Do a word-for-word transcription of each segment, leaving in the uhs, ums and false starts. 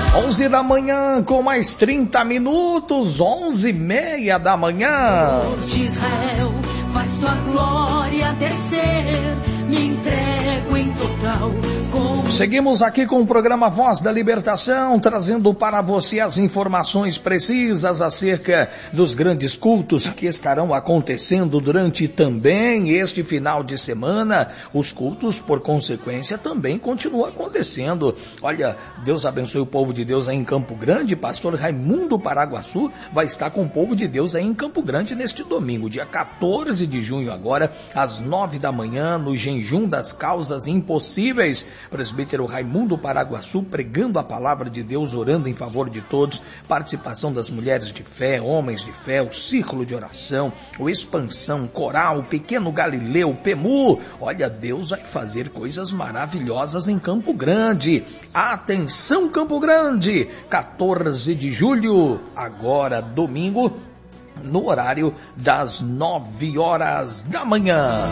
onze da manhã com mais trinta minutos, onze e meia da manhã. De Israel, faz tua glória descer, me entrego em total. Com... Seguimos aqui com o programa Voz da Libertação, trazendo para você as informações precisas acerca dos grandes cultos que estarão acontecendo durante também este final de semana. Os cultos, por consequência, também continuam acontecendo. Olha, Deus abençoe o povo de Deus aí em Campo Grande. Pastor Raimundo Paraguaçu vai estar com o povo de Deus aí em Campo Grande neste domingo, dia quatorze de junho agora, às nove da manhã, no Jejum das Causas Impossíveis. Presbítero Raimundo Paraguaçu pregando a palavra de Deus, orando em favor de todos, participação das mulheres de fé, homens de fé, o círculo de oração, o Expansão, Coral, Pequeno Galileu, Pemu. Olha, Deus vai fazer coisas maravilhosas em Campo Grande. Atenção, Campo Grande, quatorze de julho, agora domingo, no horário das nove horas da manhã.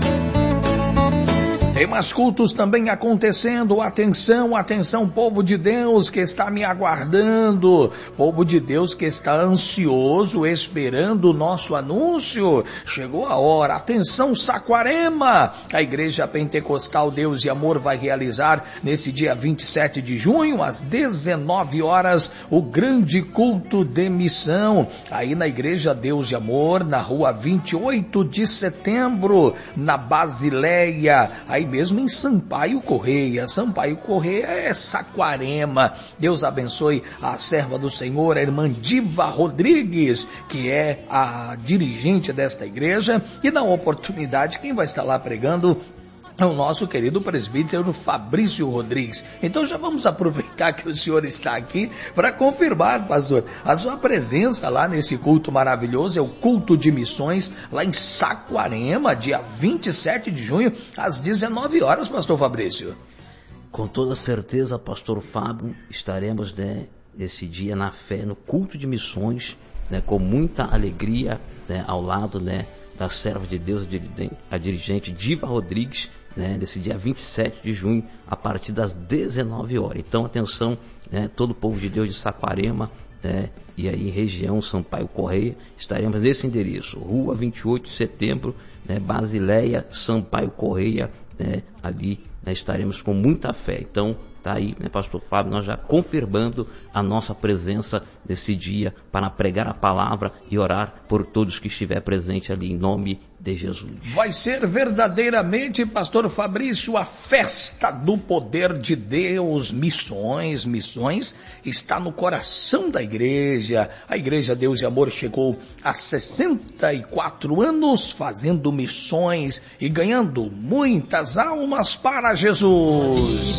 Tem mais cultos também acontecendo. Atenção, atenção, povo de Deus que está me aguardando, povo de Deus que está ansioso, esperando o nosso anúncio. Chegou a hora. Atenção, Saquarema, a Igreja Pentecostal Deus e Amor vai realizar nesse dia vinte e sete de junho, às dezenove horas, o grande culto de missão, aí na Igreja Deus e Amor, na rua vinte e oito de setembro, na Basileia, aí mesmo em Sampaio Correia. Sampaio Correia é Saquarema. Deus abençoe a serva do Senhor, a irmã Diva Rodrigues, que é a dirigente desta igreja, e na oportunidade quem vai estar lá pregando é o nosso querido presbítero Fabrício Rodrigues. Então já vamos aproveitar que o senhor está aqui para confirmar, pastor, a sua presença lá nesse culto maravilhoso. É o culto de missões lá em Saquarema, dia vinte e sete de junho, às dezenove horas, pastor Fabrício. Com toda certeza, pastor Fábio, estaremos, né, esse dia na fé, no culto de missões, né, com muita alegria, né, ao lado, né, da serva de Deus, a dirigente Diva Rodrigues, né, nesse dia vinte e sete de junho, a partir das dezenove horas. Então, atenção, né, todo o povo de Deus de Saquarema, né, e aí região Sampaio Correia, estaremos nesse endereço, rua vinte e oito de setembro, né, Basileia, Sampaio Correia, né, ali, né, estaremos com muita fé. Então, tá aí, né, pastor Fábio, nós já confirmando a nossa presença nesse dia para pregar a palavra e orar por todos que estiver presente ali, em nome de Jesus. Vai ser verdadeiramente, pastor Fabrício, a festa do poder de Deus. Missões, missões está no coração da igreja. A Igreja Deus e Amor chegou a sessenta e quatro anos fazendo missões e ganhando muitas almas para Jesus.